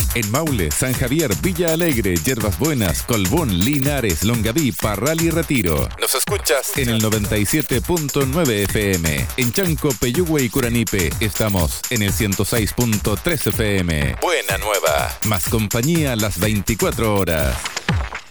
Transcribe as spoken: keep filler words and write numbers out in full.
En Maule, San Javier, Villa Alegre, Yerbas Buenas, Colbún, Linares, Longaví, Parral y Retiro. Nos escuchas en el noventa y siete punto nueve F M. En Chanco, Peyúgue y Curanipe estamos en el ciento seis punto tres F M. Buena Nueva. Más compañía las veinticuatro horas.